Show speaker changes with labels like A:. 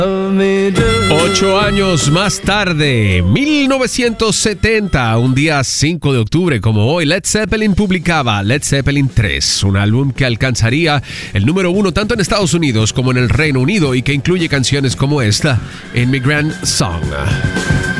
A: 8 años más tarde, 1970, un día 5 de octubre como hoy, Led Zeppelin publicaba Led Zeppelin 3, un álbum que alcanzaría el número 1 tanto en Estados Unidos como en el Reino Unido y que incluye canciones como esta, Immigrant Song.